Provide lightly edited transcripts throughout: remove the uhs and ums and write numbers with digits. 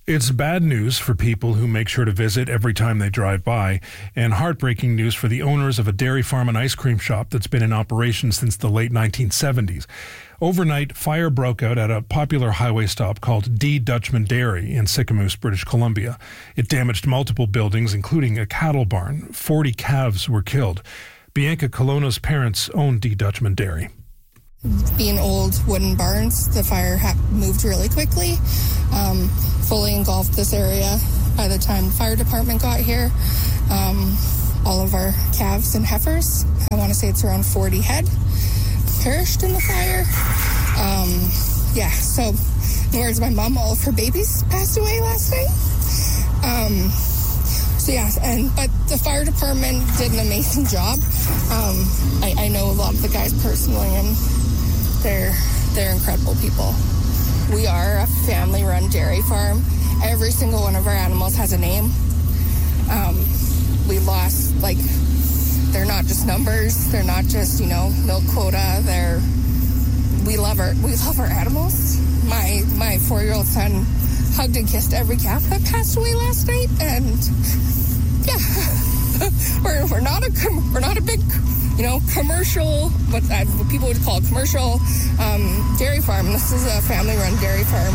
It's bad news for people who make sure to visit every time they drive by, and heartbreaking news for the owners of a dairy farm and ice cream shop that's been in operation since the late 1970s. Overnight, fire broke out at a popular highway stop called D. Dutchman Dairy in Sicamous, British Columbia. It damaged multiple buildings, including a cattle barn. 40 calves were killed. Bianca Colonna's parents own D. Dutchman Dairy. Being old wooden barns, the fire moved really quickly, fully engulfed this area. By the time the fire department got here, all of our calves and heifers, I want to say it's around 40 head, perished in the fire. So in the words of my mom, all of her babies passed away last night. But the fire department did an amazing job. I know a lot of the guys personally, and they're incredible people. We are a family-run dairy farm. Every single one of our animals has a name. We lost, they're not just numbers. They're not just, milk quota. We love our animals. My 4-year-old son hugged and kissed every calf that passed away last night, and we're not a big, commercial, what people would call a commercial dairy farm. This is a family-run dairy farm.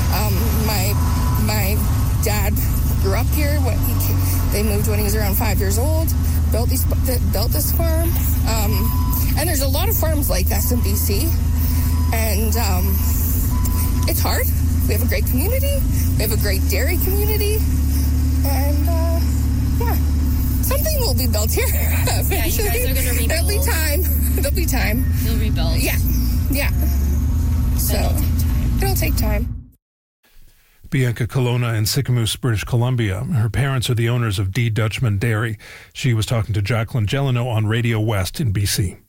My dad grew up here. They moved when he was around 5 years old. Built this farm, and there's a lot of farms like this in BC, and it's hard. We have a great community. We have a great dairy community, and something will be built here eventually. Yeah, you guys are going to rebuild. There'll be time. You'll rebuild. Yeah. So it'll take time. Bianca Colonna in Sicamous, British Columbia. Her parents are the owners of D. Dutchman Dairy. She was talking to Jacqueline Gelino on Radio West in BC.